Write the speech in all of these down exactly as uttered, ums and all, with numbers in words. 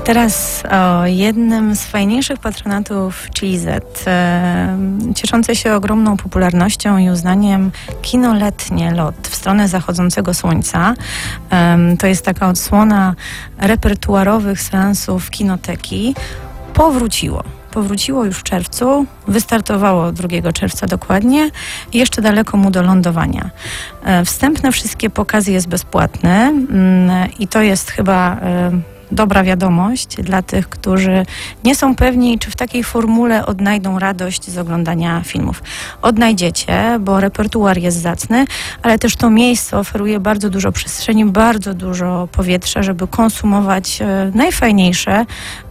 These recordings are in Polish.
Teraz o jednym z fajniejszych patronatów Chili Z, e, cieszące się ogromną popularnością i uznaniem kino letnie Lot w stronę zachodzącego słońca. E, to jest taka odsłona repertuarowych seansów kinoteki. Powróciło. Powróciło już w czerwcu, wystartowało drugiego czerwca dokładnie i jeszcze daleko mu do lądowania. E, wstępne wszystkie pokazy jest bezpłatny mm, i to jest chyba e, dobra wiadomość dla tych, którzy nie są pewni, czy w takiej formule odnajdą radość z oglądania filmów. Odnajdziecie, bo repertuar jest zacny, ale też to miejsce oferuje bardzo dużo przestrzeni, bardzo dużo powietrza, żeby konsumować e, najfajniejsze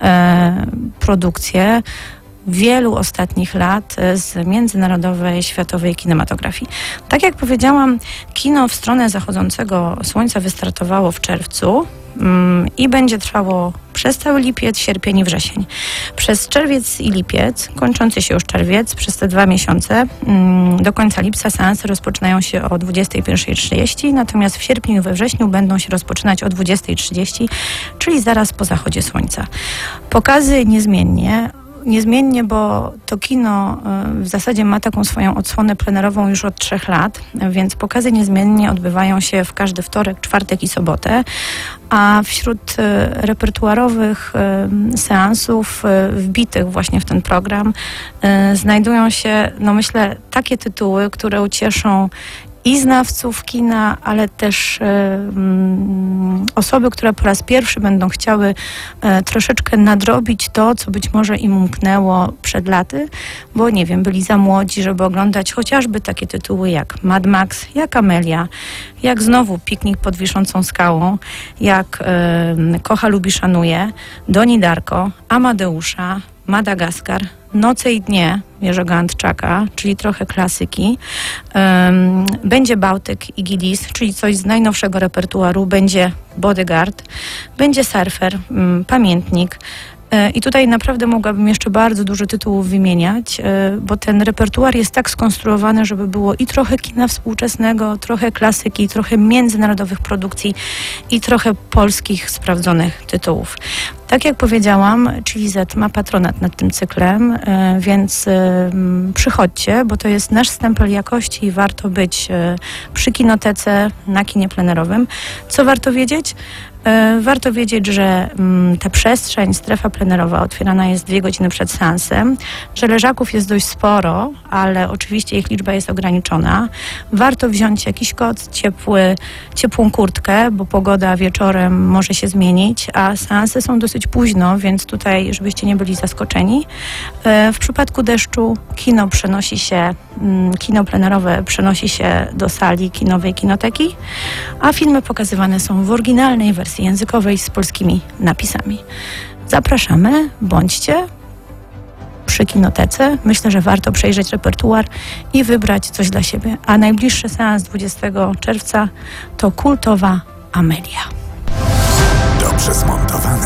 e, produkcje wielu ostatnich lat z międzynarodowej, światowej kinematografii. Tak jak powiedziałam, kino w stronę zachodzącego słońca wystartowało w czerwcu mm, i będzie trwało przez cały lipiec, sierpień i wrzesień. Przez czerwiec i lipiec, kończący się już czerwiec, przez te dwa miesiące mm, do końca lipca seanse rozpoczynają się o dwudziestej pierwszej trzydzieści, natomiast w sierpniu i we wrześniu będą się rozpoczynać o dwudziestej trzydzieści, czyli zaraz po zachodzie słońca. Pokazy niezmiennie Niezmiennie, bo to kino w zasadzie ma taką swoją odsłonę plenerową już od trzech lat, więc pokazy niezmiennie odbywają się w każdy wtorek, czwartek i sobotę, a wśród repertuarowych seansów wbitych właśnie w ten program znajdują się, no myślę, takie tytuły, które ucieszą i znawców kina, ale też e, mm, osoby, które po raz pierwszy będą chciały e, troszeczkę nadrobić to, co być może im umknęło przed laty, bo nie wiem, byli za młodzi, żeby oglądać chociażby takie tytuły jak Mad Max, jak Amelia, jak znowu Piknik pod wiszącą skałą, jak e, Kocha, lubi, szanuje, Doni Darko, Amadeusza, Madagaskar, Noce i dnie Jerzego Antczaka, czyli trochę klasyki. Um, będzie Bałtyk i Gillis, czyli coś z najnowszego repertuaru. Będzie Bodyguard, będzie Surfer, um, Pamiętnik. I tutaj naprawdę mogłabym jeszcze bardzo dużo tytułów wymieniać, bo ten repertuar jest tak skonstruowany, żeby było i trochę kina współczesnego, trochę klasyki, trochę międzynarodowych produkcji i trochę polskich sprawdzonych tytułów. Tak jak powiedziałam, Chili Z ma patronat nad tym cyklem, więc przychodźcie, bo to jest nasz stempel jakości i warto być przy kinotece na kinie plenerowym. Co warto wiedzieć? Warto wiedzieć, że ta przestrzeń, strefa plenerowa otwierana jest dwie godziny przed seansem, że leżaków jest dość sporo, ale oczywiście ich liczba jest ograniczona. Warto wziąć jakiś koc, ciepły, ciepłą kurtkę, bo pogoda wieczorem może się zmienić, a seanse są dosyć późno, więc tutaj, żebyście nie byli zaskoczeni. W przypadku deszczu kino przenosi się, kino plenerowe przenosi się do sali kinowej kinoteki, a filmy pokazywane są w oryginalnej wersji językowej z polskimi napisami. Zapraszamy, bądźcie przy kinotece. Myślę, że warto przejrzeć repertuar i wybrać coś dla siebie. A najbliższy seans dwudziestego czerwca to kultowa Amelia. Dobrze zmontowane